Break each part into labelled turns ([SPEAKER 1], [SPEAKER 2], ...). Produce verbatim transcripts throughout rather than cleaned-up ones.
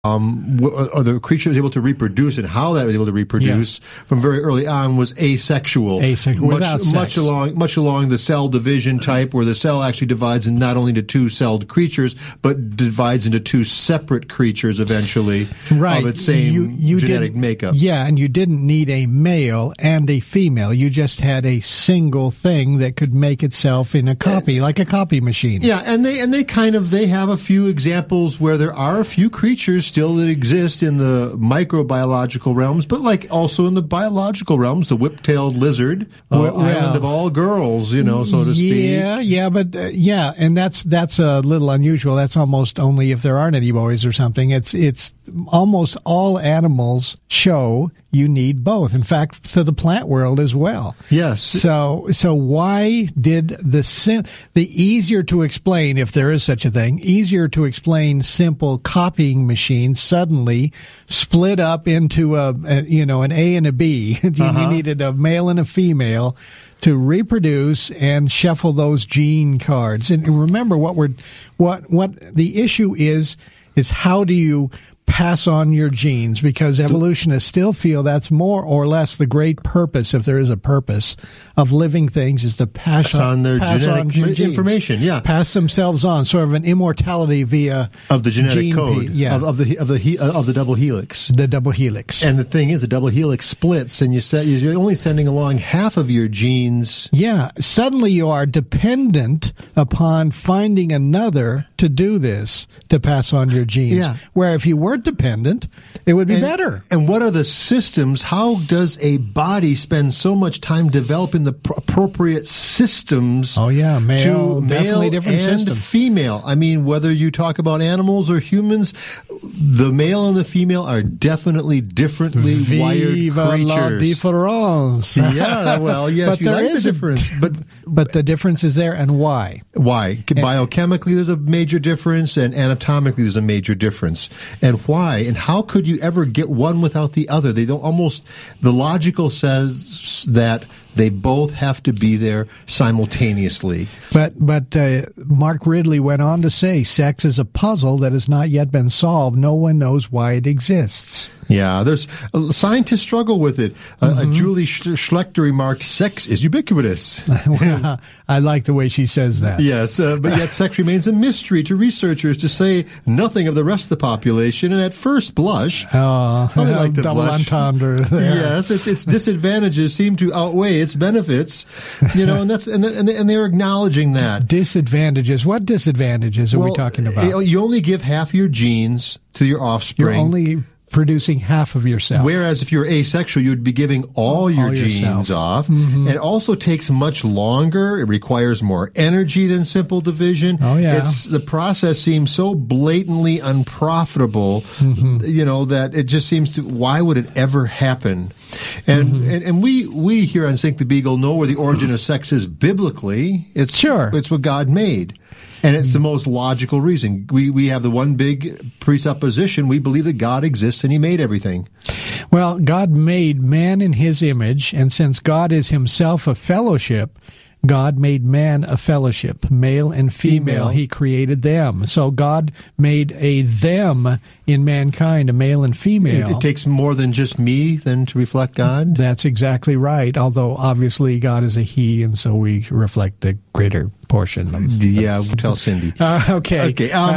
[SPEAKER 1] Um, or the creature was able to reproduce, and how that was able to reproduce yes. from very early on was asexual.
[SPEAKER 2] Asexual,
[SPEAKER 1] much,
[SPEAKER 2] without sex.
[SPEAKER 1] Much along, much along the cell division type, where the cell actually divides in not only into two celled creatures, but divides into two separate creatures eventually
[SPEAKER 2] right.
[SPEAKER 1] of its same
[SPEAKER 2] you, you
[SPEAKER 1] genetic makeup.
[SPEAKER 2] Yeah, and you didn't need a male and a female. You just had a single thing that could make itself in a copy, and, like a copy machine.
[SPEAKER 1] Yeah, and they and they kind of they have a few examples where there are a few creatures still that exist in the microbiological realms, but like also in the biological realms, the whip-tailed lizard, uh, well, island of all girls, you know, so to speak.
[SPEAKER 2] Yeah, yeah, but uh, yeah, and that's that's a little unusual. That's almost only if there aren't any boys or something. It's it's almost all animals show you need both. In fact, to the plant world as well.
[SPEAKER 1] Yes.
[SPEAKER 2] So so why did the sim- the easier to explain, if there is such a thing, easier to explain simple copying machine suddenly split up into a, a you know an A and a B? you, uh-huh. you needed a male and a female to reproduce and shuffle those gene cards. And remember what we're what what the issue is is how do you pass on your genes, because evolutionists still feel that's more or less the great purpose, if there is a purpose, of living things is to pass,
[SPEAKER 1] pass on, on their
[SPEAKER 2] pass
[SPEAKER 1] genetic
[SPEAKER 2] on your
[SPEAKER 1] information.
[SPEAKER 2] Genes,
[SPEAKER 1] yeah,
[SPEAKER 2] pass themselves on, sort of an immortality via
[SPEAKER 1] of the genetic
[SPEAKER 2] gene
[SPEAKER 1] code
[SPEAKER 2] pe- yeah.
[SPEAKER 1] of, of the of the he, of the double helix.
[SPEAKER 2] The double helix.
[SPEAKER 1] And the thing is, the double helix splits, and you set, you're only sending along half of your genes.
[SPEAKER 2] Yeah, suddenly you are dependent upon finding another to do this, to pass on your genes.
[SPEAKER 1] Yeah.
[SPEAKER 2] Where if you weren't dependent, it would be
[SPEAKER 1] and,
[SPEAKER 2] better.
[SPEAKER 1] And what are the systems? How does a body spend so much time developing the pr- appropriate systems?
[SPEAKER 2] Oh yeah, male,
[SPEAKER 1] to
[SPEAKER 2] definitely
[SPEAKER 1] male
[SPEAKER 2] different
[SPEAKER 1] and
[SPEAKER 2] system.
[SPEAKER 1] female. I mean, whether you talk about animals or humans, the male and the female are definitely differently
[SPEAKER 2] Viva
[SPEAKER 1] wired creatures.
[SPEAKER 2] La difference.
[SPEAKER 1] Yeah, well, yes,
[SPEAKER 2] but
[SPEAKER 1] you
[SPEAKER 2] there
[SPEAKER 1] like
[SPEAKER 2] is
[SPEAKER 1] the difference,
[SPEAKER 2] a,
[SPEAKER 1] but
[SPEAKER 2] but the difference is there, and why?
[SPEAKER 1] Why? Biochemically, there's a major difference, and anatomically, there's a major difference. And why? And how could you ever get one without the other? They don't almost, the logical says that they both have to be there simultaneously.
[SPEAKER 2] But but uh, Mark Ridley went on to say, sex is a puzzle that has not yet been solved. No one knows why it exists.
[SPEAKER 1] Yeah, there's uh, scientists struggle with it. Uh, mm-hmm. uh, Julie Schlechter remarked, "Sex is ubiquitous."
[SPEAKER 2] Well, I like the way she says that.
[SPEAKER 1] Yes, uh, but yet sex remains a mystery to researchers, to say nothing of the rest of the population. And at first blush,
[SPEAKER 2] oh,
[SPEAKER 1] I like to
[SPEAKER 2] double
[SPEAKER 1] blush.
[SPEAKER 2] entendre there.
[SPEAKER 1] Yes, its its disadvantages seem to outweigh its benefits. You know, and that's and and, and they're acknowledging that.
[SPEAKER 2] Disadvantages. What disadvantages are well, we talking about?
[SPEAKER 1] You only give half your genes to your offspring.
[SPEAKER 2] You're only producing half of yourself.
[SPEAKER 1] Whereas if you're asexual, you'd be giving all your all genes off. Mm-hmm. It also takes much longer. It requires more energy than simple division.
[SPEAKER 2] Oh, yeah.
[SPEAKER 1] It's, the process seems so blatantly unprofitable, mm-hmm. you know, that it just seems to, why would it ever happen? And, mm-hmm. and, and we, we here on Sink the Beagle know where the origin of sex is biblically. It's,
[SPEAKER 2] sure.
[SPEAKER 1] It's what God made. And it's the most logical reason. We we have the one big presupposition. We believe that God exists and He made everything.
[SPEAKER 2] Well, God made man in His image, and since God is Himself a fellowship, God made man a fellowship, male and female. female. He created them. So God made a them in mankind, a male and female.
[SPEAKER 1] It, it takes more than just me then to reflect God?
[SPEAKER 2] That's exactly right. Although obviously God is a he, and so we reflect the greater portion. Of,
[SPEAKER 1] yeah, we'll tell Cindy.
[SPEAKER 2] Uh, okay.
[SPEAKER 1] Okay. Um,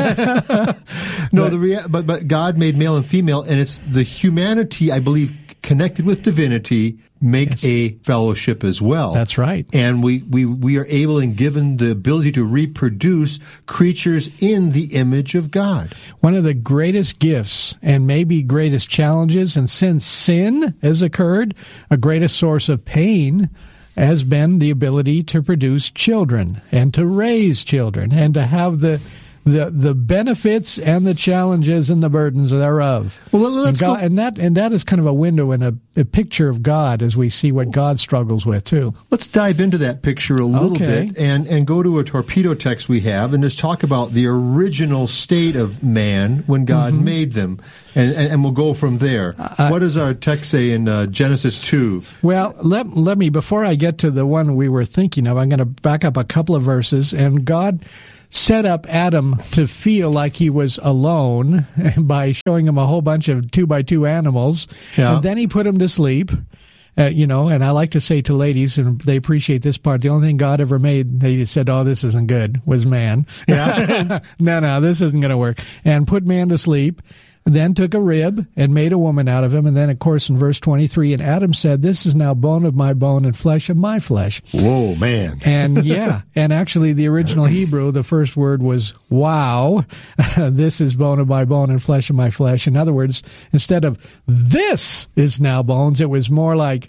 [SPEAKER 1] uh, no, but, the rea- but but God made male and female, and it's the humanity, I believe, connected with divinity, make yes. a fellowship as well.
[SPEAKER 2] That's right.
[SPEAKER 1] And we, we, we are able and given the ability to reproduce creatures in the image of God.
[SPEAKER 2] One of the greatest gifts and maybe greatest challenges, and since sin has occurred, a greatest source of pain has been the ability to produce children and to raise children and to have the the the benefits and the challenges and the burdens thereof.
[SPEAKER 1] Well, let's
[SPEAKER 2] and, God,
[SPEAKER 1] go.
[SPEAKER 2] and that and that is kind of a window and a, a picture of God as we see what God struggles with too.
[SPEAKER 1] Let's dive into that picture a little
[SPEAKER 2] okay.
[SPEAKER 1] bit and, and go to a torpedo text we have and just talk about the original state of man when God mm-hmm. made them. And, and, and we'll go from there. Uh, what does our text say in uh, Genesis two?
[SPEAKER 2] Well, let, let me, before I get to the one we were thinking of, I'm going to back up a couple of verses. And God set up Adam to feel like he was alone by showing him a whole bunch of two by two animals.
[SPEAKER 1] Yeah.
[SPEAKER 2] And then he put him to sleep. Uh, you know, and I like to say to ladies, and they appreciate this part, the only thing God ever made, they said, oh, this isn't good, was man.
[SPEAKER 1] Yeah.
[SPEAKER 2] no, no, this isn't going to work. And put man to sleep. Then took a rib and made a woman out of him. And then, of course, in verse twenty-three, and Adam said, this is now bone of my bone and flesh of my flesh.
[SPEAKER 1] Whoa, man.
[SPEAKER 2] And yeah, and actually the original Hebrew, the first word was wow. This is bone of my bone and flesh of my flesh. In other words, instead of this is now bones, it was more like,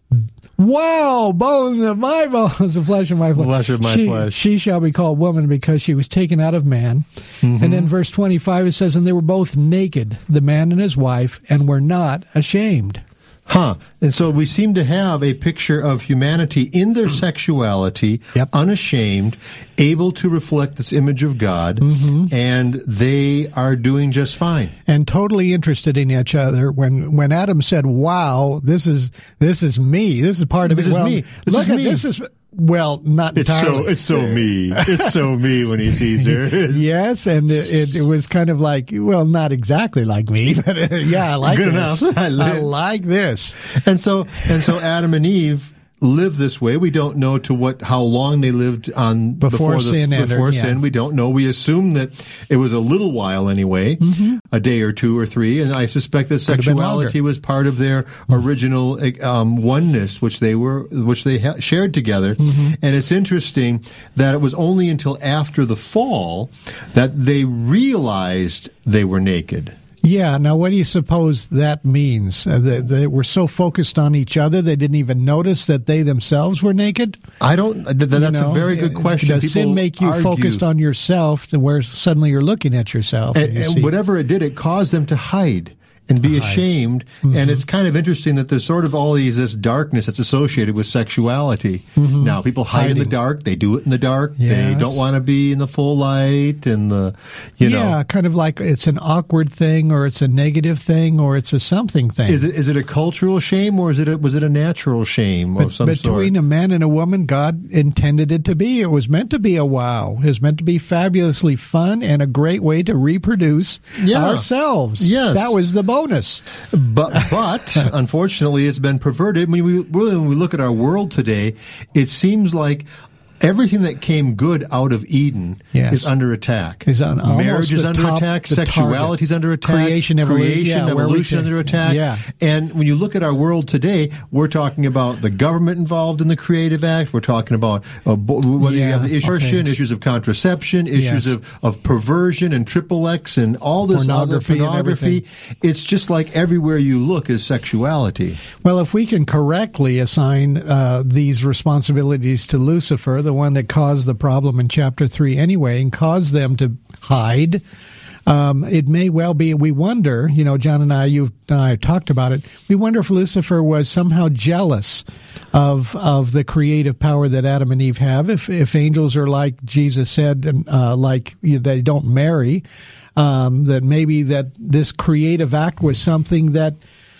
[SPEAKER 2] wow, bones of my bones, the flesh of my flesh.
[SPEAKER 1] Flesh of my
[SPEAKER 2] she,
[SPEAKER 1] flesh.
[SPEAKER 2] She shall be called woman because she was taken out of man. Mm-hmm. And then verse twenty-five, it says, and they were both naked, the man and his wife, and were not ashamed.
[SPEAKER 1] Huh. And so we seem to have a picture of humanity in their sexuality,
[SPEAKER 2] yep.
[SPEAKER 1] unashamed, able to reflect this image of God, mm-hmm. and they are doing just fine.
[SPEAKER 2] And totally interested in each other. When when Adam said, wow, this is this is me. This is part of
[SPEAKER 1] this
[SPEAKER 2] it.
[SPEAKER 1] Is
[SPEAKER 2] well,
[SPEAKER 1] me. This
[SPEAKER 2] look
[SPEAKER 1] is
[SPEAKER 2] at
[SPEAKER 1] me.
[SPEAKER 2] this is well, not
[SPEAKER 1] it's
[SPEAKER 2] entirely.
[SPEAKER 1] So it's so me. It's so me when he sees her.
[SPEAKER 2] Yes, and it, it was kind of like, well, not exactly like me, but uh, yeah, I like
[SPEAKER 1] Good
[SPEAKER 2] this.
[SPEAKER 1] enough. I,
[SPEAKER 2] I like this.
[SPEAKER 1] And so and so Adam and Eve lived this way. We don't know to what how long they lived on
[SPEAKER 2] before,
[SPEAKER 1] before
[SPEAKER 2] sin
[SPEAKER 1] the,
[SPEAKER 2] entered,
[SPEAKER 1] before
[SPEAKER 2] yeah.
[SPEAKER 1] sin. We don't know. We assume that it was a little while anyway, mm-hmm. a day or two or three, and I suspect that sexuality was part of their original um, oneness, which they were which they ha- shared together. Mm-hmm. And it's interesting that it was only until after the fall that they realized they were naked.
[SPEAKER 2] Yeah. Now, what do you suppose that means? Uh, they, they were so focused on each other, they didn't even notice that they themselves were naked?
[SPEAKER 1] I don't. Th- th- that's
[SPEAKER 2] you know,
[SPEAKER 1] a very good question.
[SPEAKER 2] Does
[SPEAKER 1] People
[SPEAKER 2] sin make you
[SPEAKER 1] argue.
[SPEAKER 2] focused on yourself to where suddenly you're looking at yourself?
[SPEAKER 1] And,
[SPEAKER 2] and, you
[SPEAKER 1] and
[SPEAKER 2] see,
[SPEAKER 1] whatever it did, it caused them to hide and be
[SPEAKER 2] hide.
[SPEAKER 1] ashamed. Mm-hmm. And it's kind of interesting that there's sort of all these this darkness that's associated with sexuality. Mm-hmm. Now, people hide
[SPEAKER 2] Hiding.
[SPEAKER 1] in the dark. They do it in the dark.
[SPEAKER 2] Yes.
[SPEAKER 1] They don't want to be in the full light and the, you
[SPEAKER 2] yeah,
[SPEAKER 1] know.
[SPEAKER 2] Yeah, kind of like it's an awkward thing, or it's a negative thing, or it's a something thing.
[SPEAKER 1] Is it is it a cultural shame, or is it a, was it a natural shame
[SPEAKER 2] but,
[SPEAKER 1] of some
[SPEAKER 2] between
[SPEAKER 1] sort?
[SPEAKER 2] a man and a woman, God intended it to be. It was meant to be a wow. It was meant to be fabulously fun and a great way to reproduce
[SPEAKER 1] Yeah.
[SPEAKER 2] ourselves.
[SPEAKER 1] Yes.
[SPEAKER 2] That was the bonus.
[SPEAKER 1] But but unfortunately, it's been perverted. When we really when we look at our world today, it seems like everything that came good out of Eden
[SPEAKER 2] yes.
[SPEAKER 1] is under attack.
[SPEAKER 2] Is on
[SPEAKER 1] Marriage is under
[SPEAKER 2] top,
[SPEAKER 1] attack. Sexuality is under attack.
[SPEAKER 2] Creation, evolution,
[SPEAKER 1] Creation,
[SPEAKER 2] yeah,
[SPEAKER 1] evolution under attack.
[SPEAKER 2] Yeah.
[SPEAKER 1] And when you look at our world today, we're talking about the government involved in the Creative Act. We're talking about uh, whether
[SPEAKER 2] yeah,
[SPEAKER 1] you have the issues,
[SPEAKER 2] okay.
[SPEAKER 1] issues of contraception, issues
[SPEAKER 2] yes.
[SPEAKER 1] of, of perversion and triple X and all this
[SPEAKER 2] pornography,
[SPEAKER 1] other pornography.
[SPEAKER 2] And
[SPEAKER 1] it's just like everywhere you look is sexuality.
[SPEAKER 2] Well, if we can correctly assign uh, these responsibilities to Lucifer, the one that caused the problem in chapter three anyway, and caused them to hide, um, it may well be, we wonder, you know, John and I, you and I talked about it, we wonder if Lucifer was somehow jealous of of the creative power that Adam and Eve have, if if angels are like Jesus said, uh, like you know, they don't marry, um, that maybe that this creative act was something that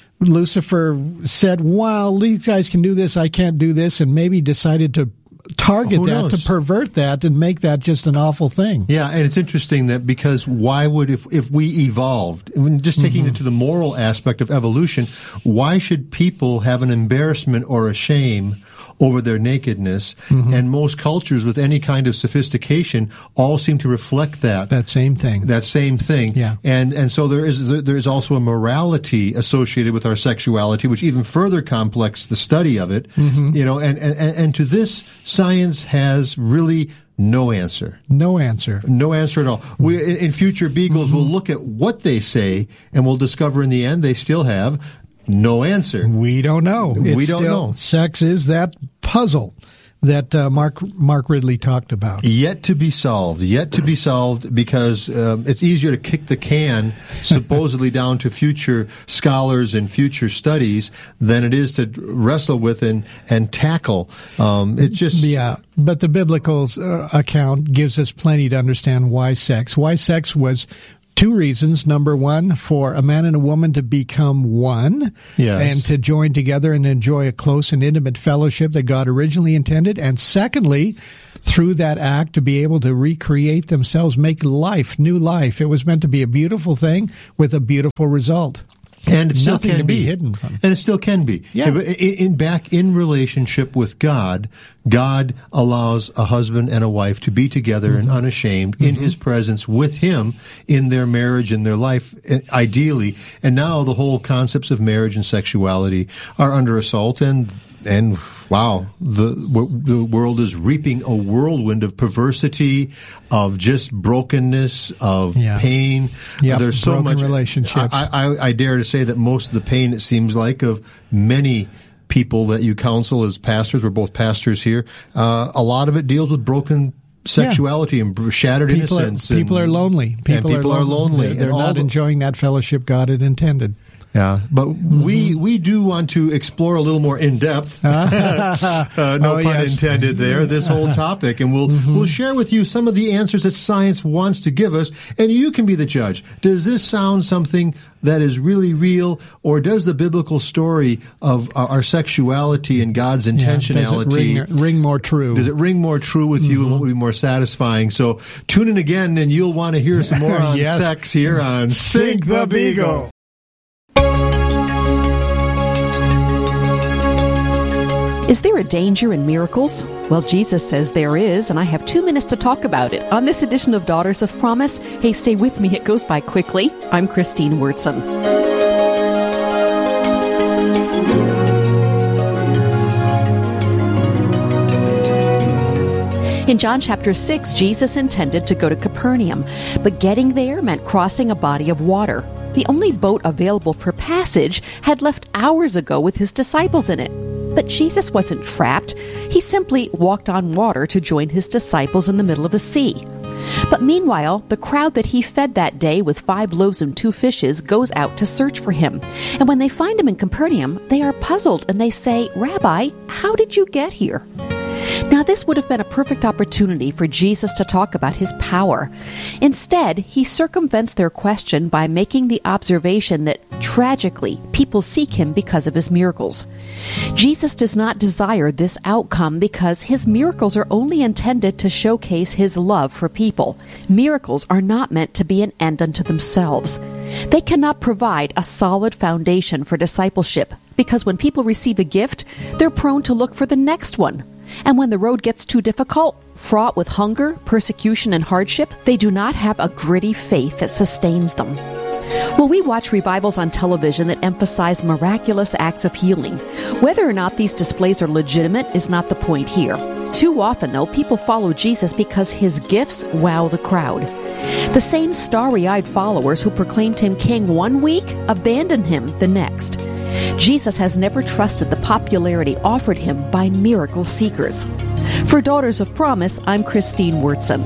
[SPEAKER 2] Lucifer said, wow, these guys can do this, I can't do this, and maybe decided to target
[SPEAKER 1] Who
[SPEAKER 2] that,
[SPEAKER 1] knows?
[SPEAKER 2] to pervert that, and make that just an awful thing.
[SPEAKER 1] Yeah, and it's interesting that because why would, if, if we evolved, when just taking
[SPEAKER 2] Mm-hmm.
[SPEAKER 1] it to the moral aspect of evolution, why should people have an embarrassment or a shame over their nakedness? Mm-hmm. And most cultures with any kind of sophistication all seem to reflect that.
[SPEAKER 2] That same thing.
[SPEAKER 1] That same thing.
[SPEAKER 2] Yeah.
[SPEAKER 1] And and so there is there is also a morality associated with our sexuality, which even further complexes the study of it. Mm-hmm. You know, and, and, and to this, science has really no answer.
[SPEAKER 2] No answer.
[SPEAKER 1] No answer at all. We, in, in future Beagles, mm-hmm. we'll look at what they say, and we'll discover in the end they still have no answer.
[SPEAKER 2] We don't know.
[SPEAKER 1] We
[SPEAKER 2] It's
[SPEAKER 1] don't
[SPEAKER 2] still,
[SPEAKER 1] know.
[SPEAKER 2] Sex is that puzzle that uh, Mark Mark Ridley talked about.
[SPEAKER 1] Yet to be solved. Yet to be solved because um, it's easier to kick the can, supposedly down to future scholars and future studies, than it is to wrestle with and, and tackle. Um, it just
[SPEAKER 2] Yeah, but the biblical uh, account gives us plenty to understand why sex. Why sex was two reasons. Number one, for a man and a woman to become one,
[SPEAKER 1] Yes.
[SPEAKER 2] and to join together and enjoy a close and intimate fellowship that God originally intended. And secondly, through that act to be able to recreate themselves, make life, new life. It was meant to be a beautiful thing with a beautiful result.
[SPEAKER 1] And it still
[SPEAKER 2] Nothing
[SPEAKER 1] can
[SPEAKER 2] to be
[SPEAKER 1] be
[SPEAKER 2] hidden from.
[SPEAKER 1] And it still can be.
[SPEAKER 2] Yeah.
[SPEAKER 1] In, in back in relationship with God, God allows a husband and a wife to be together mm-hmm. and unashamed mm-hmm. in His presence with Him in their marriage and their life, ideally. And now the whole concepts of marriage and sexuality are under assault, and and wow, the the world is reaping a whirlwind of perversity, of just brokenness, of
[SPEAKER 2] yeah.
[SPEAKER 1] pain.
[SPEAKER 2] Yep,
[SPEAKER 1] There's so
[SPEAKER 2] broken
[SPEAKER 1] much
[SPEAKER 2] relationships.
[SPEAKER 1] I, I, I dare to say that most of the pain, it seems like, of many people that you counsel as pastors, we're both pastors here, uh, a lot of it deals with broken sexuality yeah. and shattered
[SPEAKER 2] people
[SPEAKER 1] innocence.
[SPEAKER 2] Are, people
[SPEAKER 1] and,
[SPEAKER 2] are lonely. People,
[SPEAKER 1] and people are lonely.
[SPEAKER 2] Are lonely. They're, they're not
[SPEAKER 1] the,
[SPEAKER 2] enjoying that fellowship God had intended.
[SPEAKER 1] Yeah, but
[SPEAKER 2] mm-hmm.
[SPEAKER 1] we we do want to explore a little more in depth. uh, no
[SPEAKER 2] oh,
[SPEAKER 1] pun
[SPEAKER 2] yes.
[SPEAKER 1] intended there. This whole topic, and we'll mm-hmm. we'll share with you some of the answers that science wants to give us, and you can be the judge. Does this sound something that is really real, or does the biblical story of uh, our sexuality and God's intentionality
[SPEAKER 2] yeah, does it ring, ring more true?
[SPEAKER 1] Does it ring more true with mm-hmm. you, and what would be more satisfying? So tune in again, and you'll want to hear some more on
[SPEAKER 2] yes.
[SPEAKER 1] sex here on
[SPEAKER 2] Sink the Beagle.
[SPEAKER 3] Is there a danger in miracles? Well, Jesus says there is, and I have two minutes to talk about it. On this edition of Daughters of Promise, hey, stay with me, it goes by quickly. I'm Christine Wurtson. In John chapter six, Jesus intended to go to Capernaum, but getting there meant crossing a body of water. The only boat available for passage had left hours ago with His disciples in it. But Jesus wasn't trapped. He simply walked on water to join His disciples in the middle of the sea. But meanwhile, the crowd that He fed that day with five loaves and two fishes goes out to search for Him. And when they find Him in Capernaum, they are puzzled and they say, "Rabbi, how did you get here?" Now, this would have been a perfect opportunity for Jesus to talk about His power. Instead, He circumvents their question by making the observation that, tragically, people seek Him because of His miracles. Jesus does not desire this outcome because His miracles are only intended to showcase His love for people. Miracles are not meant to be an end unto themselves. They cannot provide a solid foundation for discipleship because when people receive a gift, they're prone to look for the next one. And when the road gets too difficult, fraught with hunger, persecution, and hardship, they do not have a gritty faith that sustains them. Well, we watch revivals on television that emphasize miraculous acts of healing. Whether or not these displays are legitimate is not the point here. Too often, though, people follow Jesus because His gifts wow the crowd. The same starry-eyed followers who proclaimed Him king one week abandoned Him the next. Jesus has never trusted the popularity offered Him by miracle seekers. For Daughters of Promise, I'm Christine Wurtson.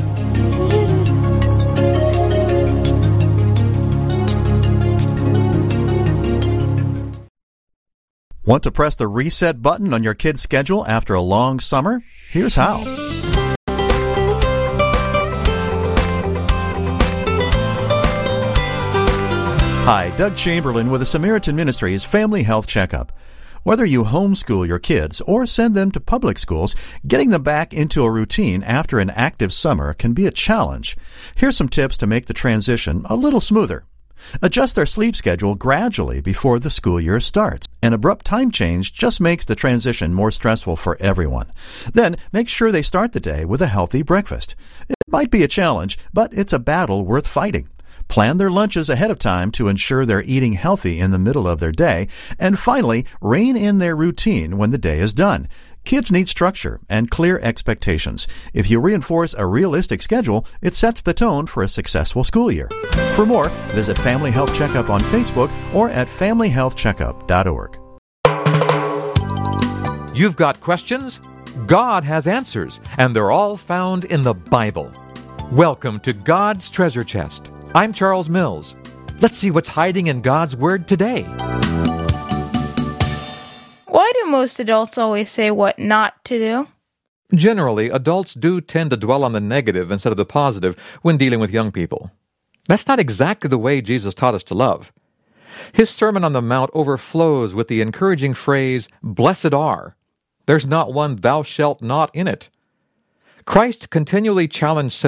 [SPEAKER 4] Want to press the reset button on your kid's schedule after a long summer? Here's how. Hi, Doug Chamberlain with the Samaritan Ministries Family Health Checkup. Whether you homeschool your kids or send them to public schools, getting them back into a routine after an active summer can be a challenge. Here's some tips to make the transition a little smoother. Adjust their sleep schedule gradually before the school year starts. An abrupt time change just makes the transition more stressful for everyone. Then, make sure they start the day with a healthy breakfast. It might be a challenge, but it's a battle worth fighting. Plan their lunches ahead of time to ensure they're eating healthy in the middle of their day. And finally, rein in their routine when the day is done. Kids need structure and clear expectations. If you reinforce a realistic schedule, it sets the tone for a successful school year. For more, visit Family Health Checkup on Facebook or at family health checkup dot org.
[SPEAKER 5] You've got questions? God has answers, and they're all found in the Bible. Welcome to God's Treasure Chest. I'm Charles Mills. Let's see what's hiding in God's Word today.
[SPEAKER 6] Why do most adults always say what not to do?
[SPEAKER 5] Generally, adults do tend to dwell on the negative instead of the positive when dealing with young people. That's not exactly the way Jesus taught us to love. His Sermon on the Mount overflows with the encouraging phrase, "Blessed are." There's not one "thou shalt not" in it. Christ continually challenged